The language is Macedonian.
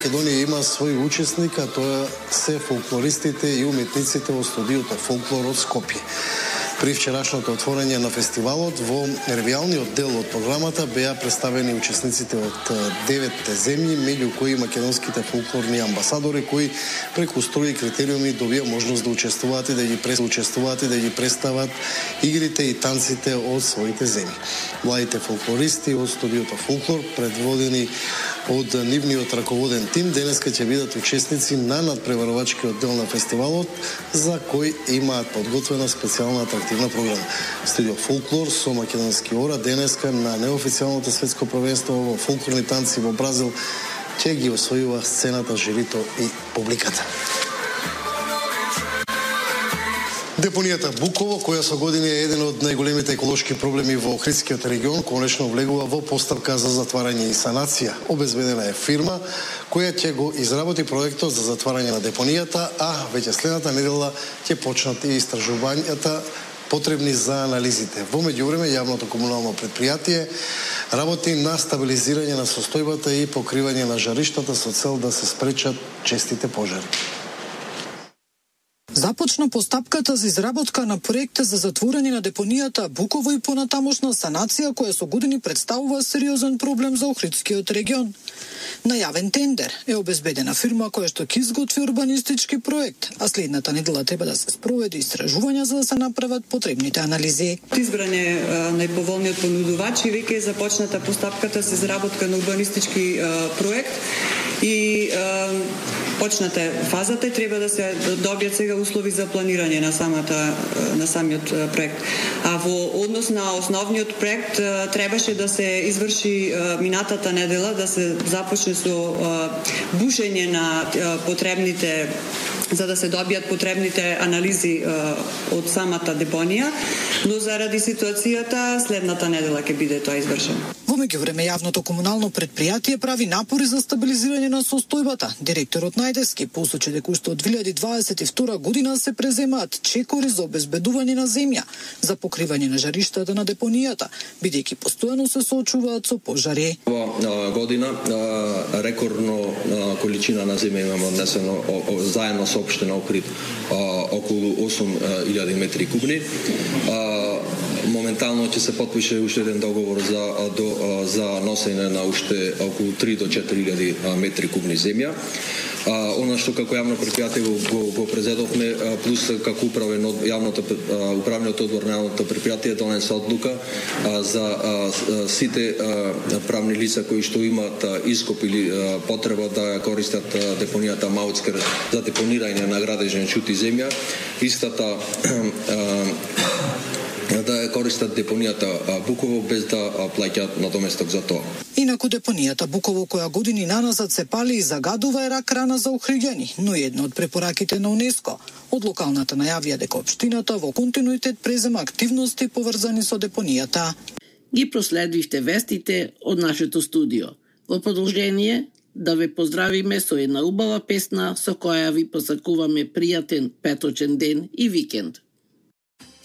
Македонија има свој учесник, а тоа се фолклористите и уметниците во студиото Фолклор од Скопје. При вчерашното отворање на фестивалот во ревијалниот дел од програмата беа представени учесниците од 9 земји, меѓу кои македонските фолклорни амбасадори кои преку строги критериуми добија можност да учествуваат и да ги представат игрите и танците од своите земји. Младите фолклористи од студиото Фолклор, предводени од нивниот раководен тим, денеска ќе бидат учесници на надпреварувачкиот дел на фестивалот, за кој имаат подготвена специјална атрактивна програма. Студио Фолклор со македонски ора денеска на неофицијалното светско првенство во фолклорни танци во Бразил ќе ги освојува сцената, жирито и публиката. Депонијата Буково, која со години е еден од најголемите еколошки проблеми во Охридскиот регион, конечно влегува во постапка за затварање и санација. Обезбедена е фирма која ќе го изработи проектот за затварање на депонијата, а веќе следната недела ќе почнат и истражувањата потребни за анализите. Во меѓувреме, јавното комунално предпријатие работи на стабилизирање на состојбата и покривање на жариштата со цел да се спречат честите пожари. Започна постапката за изработка на проекта за затворање на депонијата Буково и понатамошна санација која со години представува сериозен проблем за Охридскиот регион. На јавен тендер е обезбедена фирма која што ќе изготви урбанистички проект, а следната недела треба да се спроведе истражувања за да се направат потребните анализи. Избран е најповолниот понудувач и веќе е започната постапката за изработка на урбанистички проект и почната е фазата и треба да се добијат сега услови за планирање на самиот проект. А во однос на основниот проект требаше да се изврши минатата недела, да се започне со бушење на потребните, за да се добијат потребните анализи од самата депонија, но заради ситуацијата следната недела ќе биде тоа извршено. Во меѓувреме јавното комунално предпријатие прави напори за стабилизирање на состојбата. Директорот Најдевски посочи дека уште од 2022 година се преземаат чекори за обезбедување на земја за покривање на жариштата на депонијата, бидејќи постојано се соочуваат со пожари. Ова година рекордно количина на земја имаме однесено заедно со општина Охрид околу 8000 метри кубни. Моментално ќе се потпише уште еден договор за носење на уште околу 3 до 4000 метри кубни земја. Она што како јавно предпријатие го презедовме, плюс како управниот одбор на јавното предпријатие донесе одлука за сите правни лица кои што имаат ископ или потреба да користат депонијата Маутскер за депонирање на градежен чути земја, истата да ја користат депонијата Буково без да плаќаат надоместок за тоа. Инаку депонијата Буково, која години наназад се пали и загадува, е рак рана за охриѓани, но една од препораките на УНЕСКО. Од локалната најавија дека општината во континуитет презема активности поврзани со депонијата. Ги проследивте вестите од нашето студио. Во продолжение да ве поздравиме со една убава песна со која ви посакуваме пријатен петочен ден и викенд.